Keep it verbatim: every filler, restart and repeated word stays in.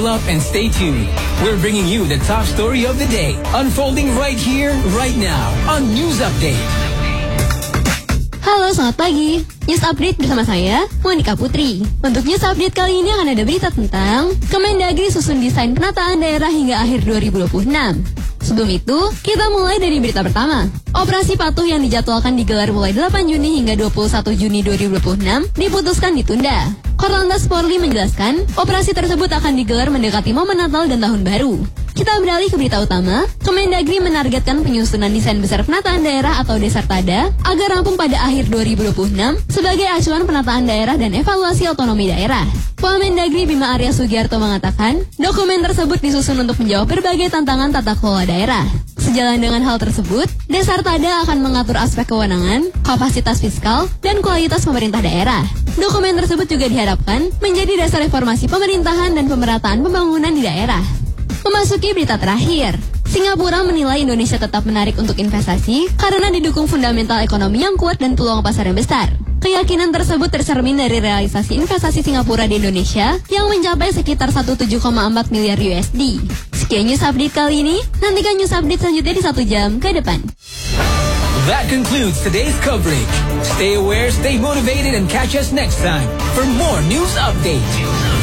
up and stay tuned. We're bringing you the top story of the day, unfolding right here, right now, on News Update. Halo, selamat pagi. News Update bersama saya, Monica Putri. Untuk News Update kali ini akan ada berita tentang Kemendagri susun desain penataan daerah hingga akhir dua ribu dua puluh enam. Sebelum itu, kita mulai dari berita pertama. Operasi patuh yang dijadwalkan digelar mulai delapan Juni hingga dua puluh satu Juni dua ribu dua puluh enam diputuskan ditunda. Korlantas Polri menjelaskan, operasi tersebut akan digelar mendekati momen Natal dan Tahun Baru. Kita beralih ke berita utama. Kemendagri menargetkan penyusunan desain besar penataan daerah atau Desartada agar rampung pada akhir dua ribu dua puluh enam sebagai acuan penataan daerah dan evaluasi otonomi daerah. Wamendagri Bima Arya Sugiarto mengatakan, dokumen tersebut disusun untuk menjawab berbagai tantangan tata kelola daerah. Sejalan dengan hal tersebut, Desartada akan mengatur aspek kewenangan, kapasitas fiskal, dan kualitas pemerintah daerah. Dokumen tersebut juga diharapkan menjadi dasar reformasi pemerintahan dan pemerataan pembangunan di daerah. Memasuki berita terakhir, Singapura menilai Indonesia tetap menarik untuk investasi karena didukung fundamental ekonomi yang kuat dan peluang pasar yang besar. Keyakinan tersebut tercermin dari realisasi investasi Singapura di Indonesia yang mencapai sekitar seratus tujuh koma empat miliar U S D. Sekian News Update kali ini, nantikan News Update selanjutnya di satu jam ke depan. That concludes today's coverage. Stay aware, stay motivated, and catch us next time for more News Update.